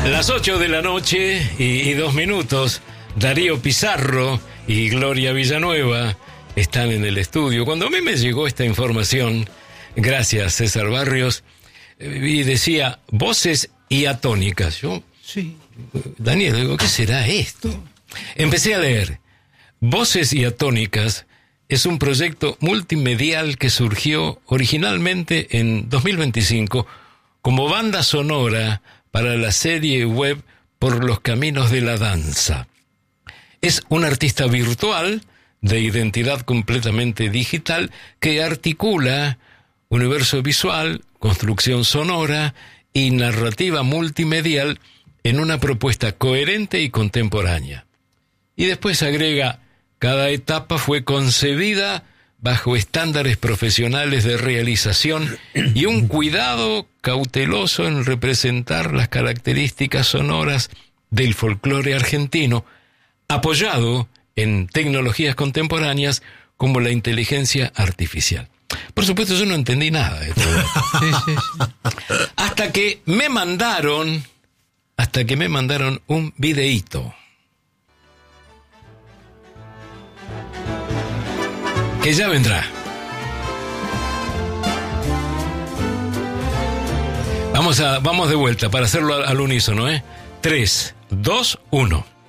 Las 8 de la noche y 2 minutos, Darío Pizarro y Gloria Villanueva están en el estudio. Cuando a mí me llegó esta información, gracias César Barrios, y decía voces y atónicas. Yo, sí. Daniel, digo, ¿qué será esto? Empecé a leer. Voces y atónicas es un proyecto multimedial que surgió originalmente en 2025 como banda sonora para la serie web Por los Caminos de la Danza. Es un artista virtual de identidad completamente digital que articula universo visual, construcción sonora y narrativa multimedial en una propuesta coherente y contemporánea. Y después agrega, cada etapa fue concebida bajo estándares profesionales de realización y un cuidado cauteloso en representar las características sonoras del folclore argentino, apoyado en tecnologías contemporáneas como la inteligencia artificial. Por supuesto, yo no entendí nada de todo esto. Sí. Hasta que me mandaron un videíto. Que ya vendrá. Vamos de vuelta para hacerlo al unísono, 3, 2, 1.